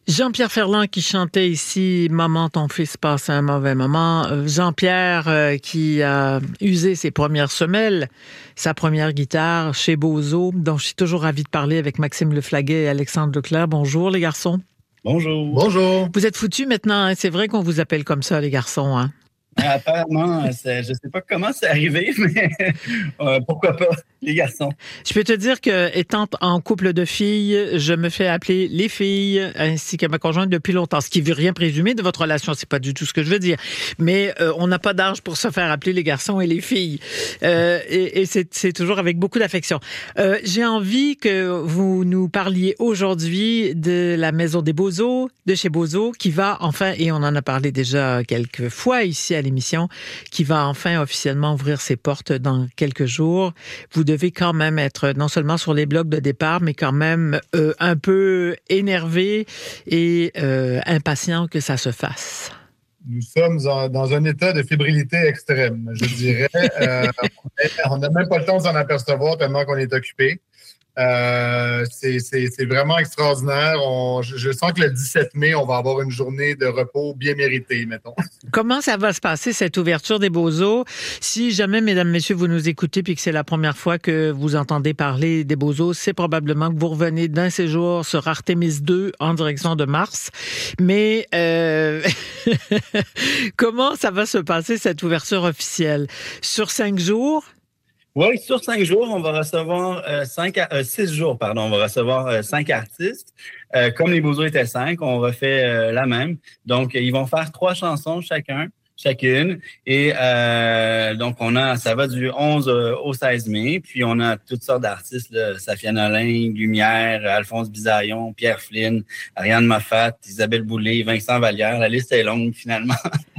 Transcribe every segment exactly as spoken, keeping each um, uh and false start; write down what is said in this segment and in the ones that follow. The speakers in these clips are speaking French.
Jean-Pierre Ferland qui chantait ici « Maman, ton fils passe un mauvais moment ». Jean-Pierre euh, qui a usé ses premières semelles, sa première guitare chez Bozo, dont je suis toujours ravie de parler avec Maxime Leflaguet et Alexandre Leclerc. Bonjour les garçons. Bonjour. Bonjour. Vous êtes foutus maintenant, hein? C'est vrai qu'on vous appelle comme ça les garçons, hein? Apparemment, je ne sais pas comment c'est arrivé, mais euh, pourquoi pas, les garçons. Je peux te dire que, étant en couple de filles, je me fais appeler les filles, ainsi que ma conjointe depuis longtemps. Ce qui ne veut rien présumer de votre relation, c'est pas du tout ce que je veux dire. Mais euh, on n'a pas d'âge pour se faire appeler les garçons et les filles. Euh, et et c'est, c'est toujours avec beaucoup d'affection. Euh, j'ai envie que vous nous parliez aujourd'hui de la Maison des Beaux-Os, de chez Bozo, qui va enfin, et on en a parlé déjà quelques fois ici à l'émission, qui va enfin officiellement ouvrir ses portes dans quelques jours. Vous devez quand même être non seulement sur les blocs de départ, mais quand même euh, un peu énervé et euh, impatient que ça se fasse. Nous sommes en, dans un état de fébrilité extrême, je dirais. Euh, on n'a même pas le temps de s'en apercevoir tellement qu'on est occupé. Euh, c'est, c'est, c'est vraiment extraordinaire. On, je, je sens que le dix-sept mai, on va avoir une journée de repos bien méritée, mettons. Comment ça va se passer, cette ouverture des Beaux-Os? Si jamais, mesdames, messieurs, vous nous écoutez puis que c'est la première fois que vous entendez parler des Beaux-Os, c'est probablement que vous revenez d'un séjour sur Artemis deux en direction de Mars. Mais euh... comment ça va se passer, cette ouverture officielle? Sur cinq jours? Oui, sur cinq jours, on va recevoir euh, cinq, euh, six jours, pardon, on va recevoir euh, cinq artistes. Euh, comme les Beaux-Os étaient cinq, on refait euh, la même. Donc, ils vont faire trois chansons chacun, chacune. Et euh, donc, on a, ça va du onze au seize mai. Puis, on a toutes sortes d'artistes, là, Safia Nolin, Lumière, Alphonse Bisaillon, Pierre Flynn, Ariane Moffat, Isabelle Boulay, Vincent Vallière. La liste est longue, finalement.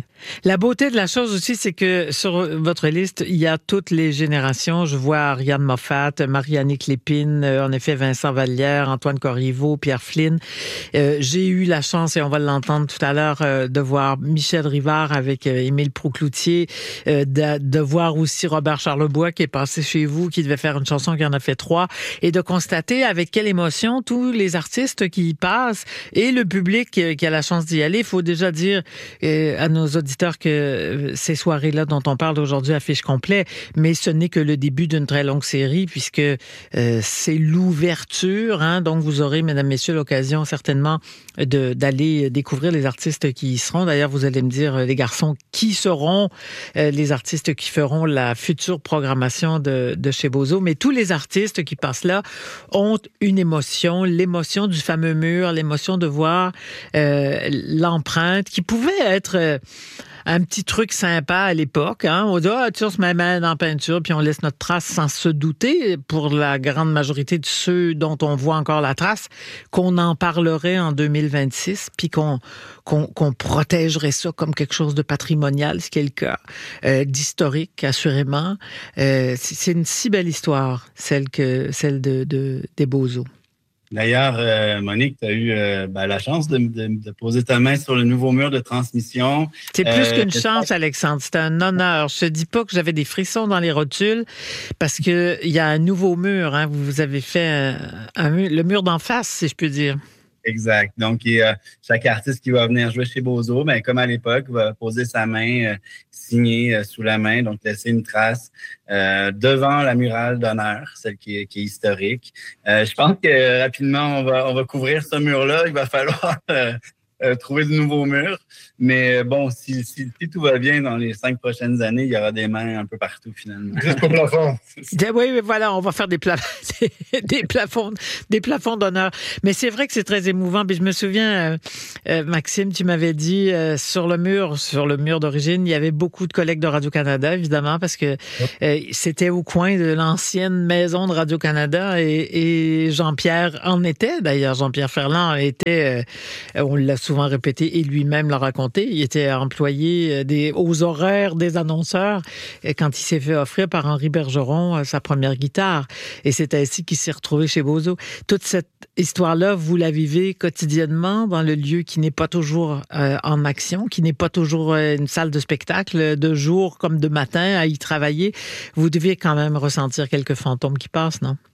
La beauté de la chose aussi, c'est que sur votre liste, il y a toutes les générations. Je vois Ariane Moffat, Marie-Annick Lépine, en effet Vincent Vallière, Antoine Corriveau, Pierre Flynn. Euh, j'ai eu la chance, et on va l'entendre tout à l'heure, euh, de voir Michel Rivard avec euh, Émile Proucloutier, euh, de, de voir aussi Robert Charlebois qui est passé chez vous, qui devait faire une chanson, qui en a fait trois, et de constater avec quelle émotion tous les artistes qui y passent et le public euh, qui a la chance d'y aller. Il faut déjà dire euh, à nos auditeurs que ces soirées-là dont on parle aujourd'hui affichent complet, mais ce n'est que le début d'une très longue série puisque euh, c'est l'ouverture. Hein, donc, vous aurez, mesdames, messieurs, l'occasion certainement de, d'aller découvrir les artistes qui y seront. D'ailleurs, vous allez me dire, les garçons, qui seront euh, les artistes qui feront la future programmation de, de chez Bozo. Mais tous les artistes qui passent là ont une émotion, l'émotion du fameux mur, l'émotion de voir euh, l'empreinte qui pouvait être... Euh, un petit truc sympa à l'époque. Hein? On dit, ah, tu sais, on se met la main en peinture, puis on laisse notre trace sans se douter, pour la grande majorité de ceux dont on voit encore la trace, qu'on en parlerait en deux mille vingt-six, puis qu'on, qu'on, qu'on protégerait ça comme quelque chose de patrimonial, ce qui est le cas, euh, d'historique, assurément. Euh, c'est, c'est une si belle histoire, celle, que, celle de, de, des Beaux-Os. D'ailleurs, euh, Monique, tu as eu euh, ben, la chance de, de, de poser ta main sur le nouveau mur de transmission. C'est plus euh, qu'une chance, Alexandre. C'est un honneur. Je te dis pas que j'avais des frissons dans les rotules parce que il y a un nouveau mur. Hein. Vous avez fait un, un mur, le mur d'en face, si je peux dire. Exact. Donc, il y a chaque artiste qui va venir jouer chez Bozo, ben, comme à l'époque, va poser sa main, euh, signer euh, sous la main, donc laisser une trace euh, devant la murale d'honneur, celle qui est, qui est historique. Euh, je pense que rapidement, on va, on va couvrir ce mur-là. Il va falloir euh, euh, trouver de nouveaux murs. Mais bon, si, si, si tout va bien dans les cinq prochaines années, il y aura des mains un peu partout, finalement. Jusqu'au plafond. Oui, mais voilà, on va faire des, pla... des plafonds, des plafonds d'honneur. Mais c'est vrai que c'est très émouvant. Puis je me souviens, euh, euh, Maxime, tu m'avais dit euh, sur le mur, sur le mur d'origine, il y avait beaucoup de collègues de Radio-Canada, évidemment, parce que euh, c'était au coin de l'ancienne maison de Radio-Canada et, et Jean-Pierre en était. D'ailleurs, Jean-Pierre Ferland était, euh, on l'a souvent répété, et lui-même l'a raconté. Il était employé des, aux horaires des annonceurs quand il s'est fait offrir par Henri Bergeron sa première guitare. Et c'est ainsi qu'il s'est retrouvé chez Bozo. Toute cette histoire-là, vous la vivez quotidiennement dans le lieu qui n'est pas toujours euh, en action, qui n'est pas toujours une salle de spectacle, de jour comme de matin à y travailler. Vous deviez quand même ressentir quelques fantômes qui passent, non?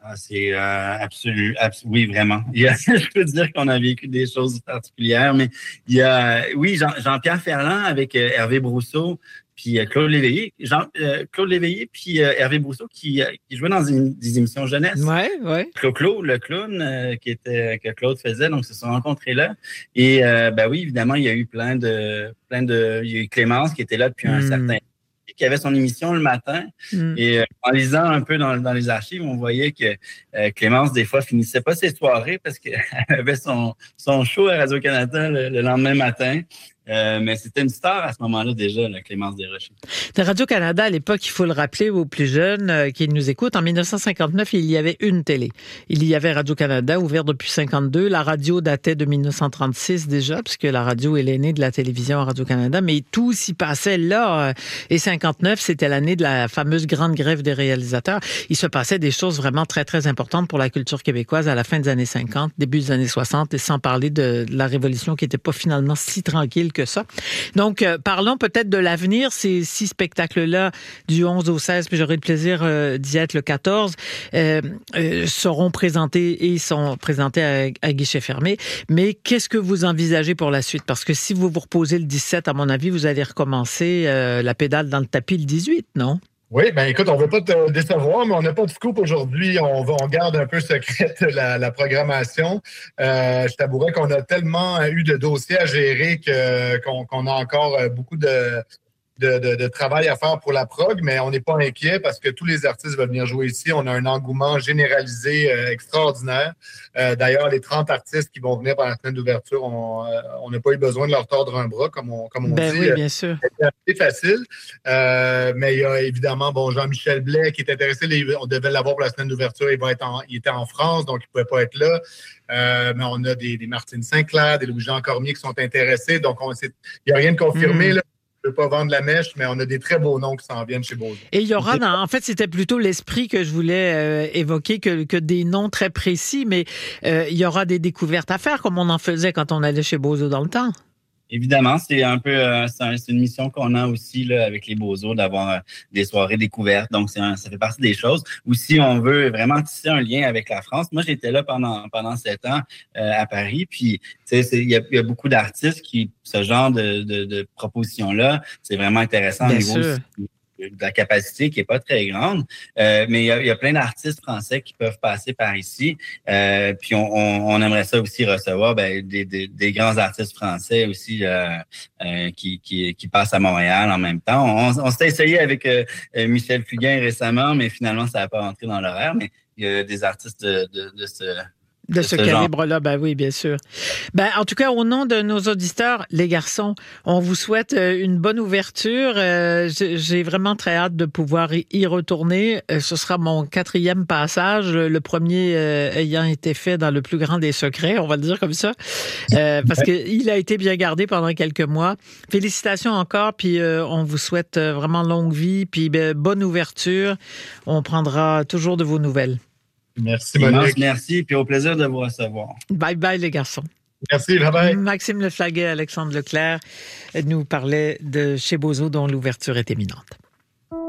Ah, c'est euh, absolu, abs- oui, vraiment. Il y a, je peux dire qu'on a vécu des choses particulières, mais il y a, oui, Jean, Jean-Pierre Ferland avec euh, Hervé Brousseau, puis euh, Claude Léveillé, Jean, euh, Claude Léveillé, puis euh, Hervé Brousseau qui, euh, qui jouaient dans une, des émissions jeunesse. Ouais, ouais. Clo-Clo, le clown euh, qui était que Claude faisait, donc ils se sont rencontrés là. Et euh, ben oui, évidemment, il y a eu plein de, plein de, il y a eu Clémence qui était là depuis mm. un certain temps, qui avait son émission le matin. Mm. Et euh, en lisant un peu dans, dans les archives, on voyait que euh, Clémence, des fois, finissait pas ses soirées parce qu'elle avait son, son show à Radio-Canada le, le lendemain matin. Euh, mais c'était une star à ce moment-là déjà, la Clémence Desrochers. De Radio-Canada, à l'époque, il faut le rappeler aux plus jeunes euh, qui nous écoutent, en dix-neuf cent cinquante-neuf, il y avait une télé. Il y avait Radio-Canada, ouvert depuis cinquante-deux. La radio datait de dix-neuf cent trente-six déjà, puisque la radio est l'aînée de la télévision à Radio-Canada, mais tout s'y passait là. Et cinquante-neuf, c'était l'année de la fameuse grande grève des réalisateurs. Il se passait des choses vraiment très, très importantes pour la culture québécoise à la fin des années cinquante, début des années soixante, et sans parler de, de la Révolution qui n'était pas finalement si tranquille que ça. Donc, euh, parlons peut-être de l'avenir. Ces six spectacles-là, du onze au seize, puis j'aurai le plaisir euh, d'y être le quatorze, euh, euh, seront présentés et sont présentés à, à guichet fermé. Mais qu'est-ce que vous envisagez pour la suite? Parce que si vous vous reposez le dix-sept, à mon avis, vous allez recommencer euh, la pédale dans le tapis le dix-huit, non? Oui, bien écoute, on ne veut pas te décevoir, mais on n'a pas de scoop aujourd'hui. On, va, on garde un peu secrète la, la programmation. Euh, je t'avouerais qu'on a tellement eu de dossiers à gérer que, qu'on, qu'on a encore beaucoup de... De, de, de travail à faire pour la prog, mais on n'est pas inquiet parce que tous les artistes veulent venir jouer ici. On a un engouement généralisé euh, extraordinaire. Euh, d'ailleurs, les trente artistes qui vont venir par la semaine d'ouverture, on euh, n'a pas eu besoin de leur tordre un bras, comme on, comme on ben dit. Oui, bien sûr. C'est facile. Euh, mais il y a évidemment bon Jean-Michel Blais qui est intéressé. On devait l'avoir pour la semaine d'ouverture. Il, va être en, il était en France, donc il ne pouvait pas être là. Euh, mais on a des, des Martine Sinclair, des Louis-Jean Cormier qui sont intéressés. Donc, on, il n'y a rien de confirmé, mmh. là. Je ne veux pas vendre la mèche, mais on a des très beaux noms qui s'en viennent chez Beaujolais. Et il y aura, dans, en fait, c'était plutôt l'esprit que je voulais euh, évoquer que, que des noms très précis, mais euh, il y aura des découvertes à faire, comme on en faisait quand on allait chez Bozo dans le temps. Évidemment, c'est un peu euh, c'est, un, c'est une mission qu'on a aussi là, avec les Beaux-Os d'avoir euh, des soirées découvertes. Donc, c'est un, ça fait partie des choses. Aussi, on veut vraiment tisser un lien avec la France. Moi, j'étais là pendant pendant sept ans euh, à Paris. Puis, tu sais, il y a, y a beaucoup d'artistes qui ce genre de, de, de propositions-là, c'est vraiment intéressant Bien au niveau sûr. Aussi de la capacité qui est pas très grande, euh, mais il y, a, il y a plein d'artistes français qui peuvent passer par ici. Euh, puis on, on, on aimerait ça aussi recevoir ben, des, des, des grands artistes français aussi euh, euh, qui, qui, qui passent à Montréal en même temps. On, on s'est essayé avec euh, Michel Fugain récemment, mais finalement ça n'a pas rentré dans l'horaire. Mais il y a des artistes de, de, de ce De ce, ce calibre-là, ben oui, bien sûr. Ben, en tout cas, au nom de nos auditeurs, les garçons, on vous souhaite une bonne ouverture. Euh, j'ai vraiment très hâte de pouvoir y retourner. Ce sera mon quatrième passage, le premier euh, ayant été fait dans le plus grand des secrets, on va le dire comme ça, euh, parce qu'il a été bien gardé pendant quelques mois. Félicitations encore, puis euh, on vous souhaite vraiment longue vie, puis ben, bonne ouverture. On prendra toujours de vos nouvelles. Merci, Monique. Merci, puis au plaisir de vous recevoir. Bye bye, les garçons. Merci, bye bye. Maxime Leflaguet, Alexandre Leclerc nous parlaient de chez Bozo, dont l'ouverture est imminente.